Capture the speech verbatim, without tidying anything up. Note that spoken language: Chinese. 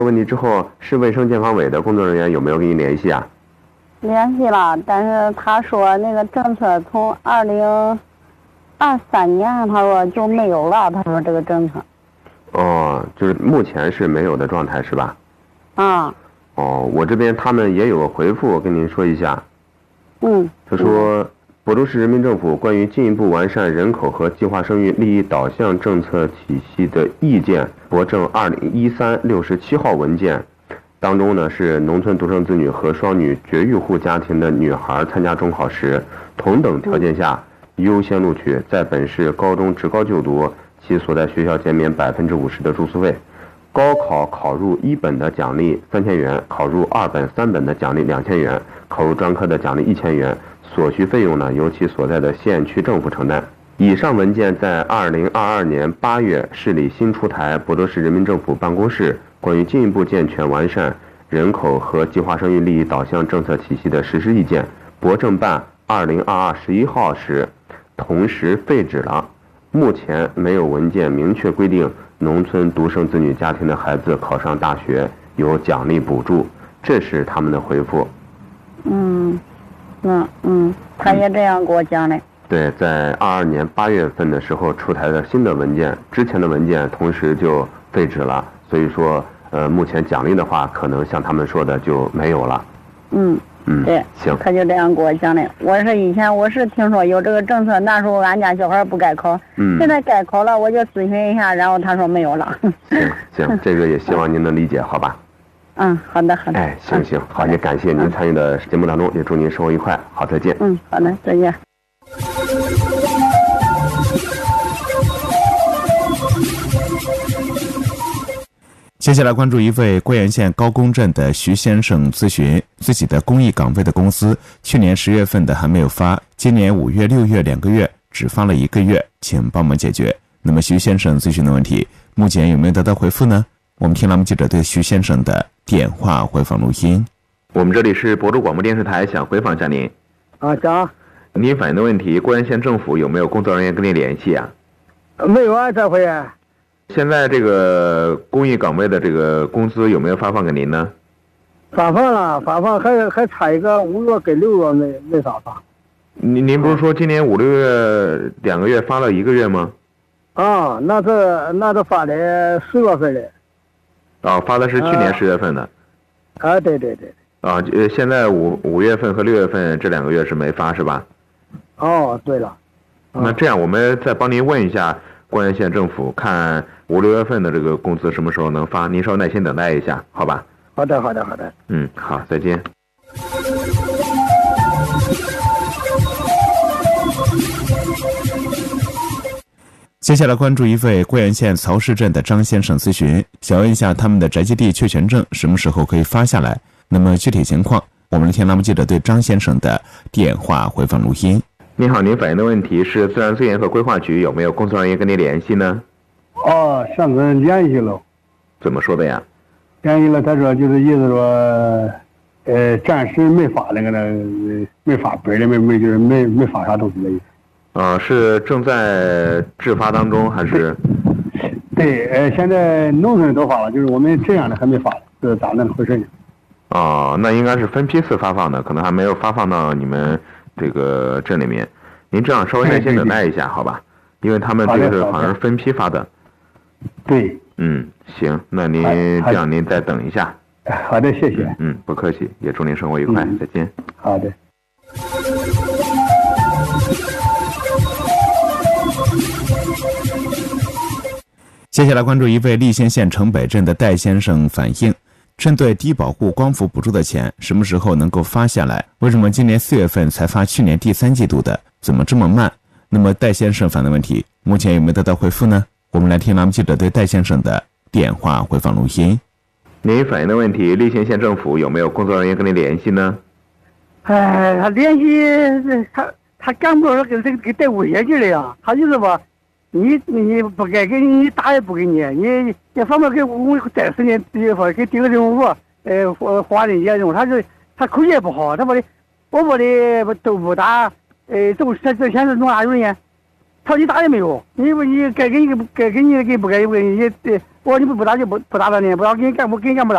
问题之后，市卫生健康委的工作人员有没有跟你联系啊？ 联系了，但是他说那个政策从二零二三年，他说就没有了。他说这个政策。 哦，就是目前是没有的状态是吧？ 啊。 哦，我这边他们也有个回复，我跟您说一下。 嗯。 他说，亳州市人民政府关于进一步完善人口和计划生育利益导向政策体系的意见驳正二零一三六十七号文件。当中呢是农村独生子女和双女绝育户家庭的女孩参加中考时，同等条件下优先录取，在本市高中职高就读，其所在学校减免百分之五十的住宿费。高考考入一本的奖励三千元，考入二本、三本的奖励两千元，考入专科的奖励一千元，所需费用呢由其所在的县区政府承担。以上文件在二零二二年八月市里新出台亳州市人民政府办公室关于进一步健全完善人口和计划生育利益导向政策体系的实施意见驳正办二零二二十一号时，同时废止了。目前没有文件明确规定农村独生子女家庭的孩子考上大学有奖励补助，这是他们的回复。 嗯，嗯嗯，他也这样给我讲的。 对，在二二年八月份的时候出台的新的文件，之前的文件同时就废止了，所以说，呃，目前奖励的话，可能像他们说的就没有了。 嗯嗯， 对， 行， 他就这样给我讲的。我是以前我是听说有这个政策，那时候俺家小孩不该考， 嗯， 现在该考了，我就咨询一下，然后他说没有了。 行行，这个也希望您能理解，好吧？ 嗯，好的好的。 哎，行行，好，也感谢您参与的节目当中，也祝您生活愉快，好，再见。 嗯，好的，再见。 接下来关注一位贵阳县高公镇的徐先生咨询，自己的公益岗位的工资去年十月份的还没有发，今年五月、六月两个月只发了一个月，请帮忙解决。那么徐先生咨询的问题，目前有没有得到回复呢？我们听栏目记者对徐先生的电话回访录音。 我们这里是亳州广播电视台，想回访一下您。 啊，讲。 您反映的问题，贵阳县政府有没有工作人员跟您联系啊？ 没有啊，这回。 现在这个公益岗位的这个工资有没有发放给您呢？ 发放了，发放还还差一个五月跟六月没没发放。 您您不是说今年五六月两个月发了一个月吗？ 啊，那是那是发的十月份的。 哦，发的是去年十月份的。 啊，对对对。 啊，呃，现在五五月份和六月份这两个月是没发是吧？ 哦，对了。 那这样我们再帮您问一下贵阳县政府，看五六月份的这个工资什么时候能发？您稍微耐心等待一下，好吧？ 好的，好的，好的。 嗯，好，再见。 接下来关注一位贵阳县曹市镇的张先生咨询，想问一下他们的宅基地确权证什么时候可以发下来？那么具体情况，我们的听栏目记者对张先生的电话回访录音。 您好，您反映的问题是自然资源和规划局有没有工作人员跟您联系呢？ 哦，上次联系了。 怎么说的呀？ 联系了，他说就是意思说，呃，暂时没发那个呢，没发本的，没没就是没没发啥东西的意思。 啊、呃，是正在制发当中还是？ 对，呃，现在农村都发了，就是我们这样的还没发，是咋那回事呢？ 哦，那应该是分批次发放的，可能还没有发放到你们这个镇里面。您这样稍微耐心等待一下，好吧？因为他们这个是好像是分批发的。 对。 嗯，行，那您这样您再等一下。 好的，谢谢。 嗯，不客气，也祝您生活愉快， 嗯、 再见。 好的。 接下来关注一位溧县县城北镇的戴先生反映，针对低保户光伏补助的钱什么时候能够发下来？为什么今年四月份才发去年第三季度的？怎么这么慢？那么戴先生反映的问题，目前有没有得到回复呢？我们来听栏目记者对戴先生的电话回访录音。 您反映的问题，溧县县政府有没有工作人员跟您联系呢？ 哎，他联系他他干不着跟这个给带危险劲的呀，他就是吧。你你不该给你打也不给你，你你方面给我再十年地方给顶个任务，呃，花花人家用，他就他口气也不好，他把的我把的都不打，呃，都这这钱是弄哪有人？他说你打也没有，你不你该给你该给你给不该给你， 我说你不不打就不不打了呢，不打给你干不给你干不了。